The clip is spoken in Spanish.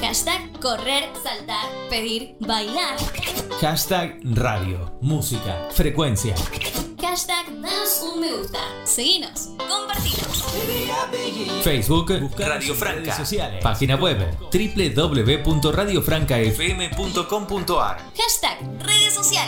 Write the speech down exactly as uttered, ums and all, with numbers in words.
Hashtag correr, saltar, pedir, bailar. Hashtag radio, música, frecuencia. Hashtag danos un me gusta. Seguinos, compartinos. Facebook, Radio Franca. Sociales. Página web, doble u doble u doble u punto radio franca f m punto com punto a r. Hashtag redes sociales.